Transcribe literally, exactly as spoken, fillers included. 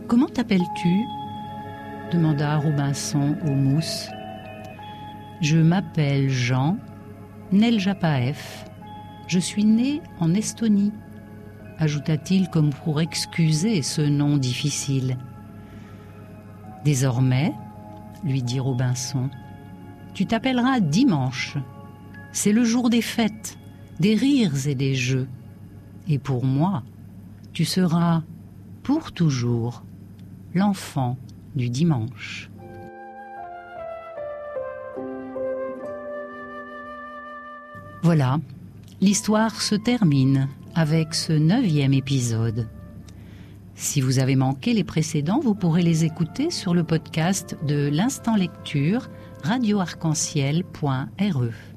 « Comment t'appelles-tu » demanda Robinson au mousse. « Je m'appelle Jean Neljapaev. Je suis né en Estonie, » ajouta-t-il comme pour excuser ce nom difficile. « Désormais, » lui dit Robinson, « tu t'appelleras Dimanche. C'est le jour des fêtes, des rires et des jeux. Et pour moi, tu seras pour toujours l'enfant du dimanche. » Voilà, l'histoire se termine avec ce neuvième épisode. Si vous avez manqué les précédents, vous pourrez les écouter sur le podcast de l'Instant Lecture, radio arc en ciel point r e.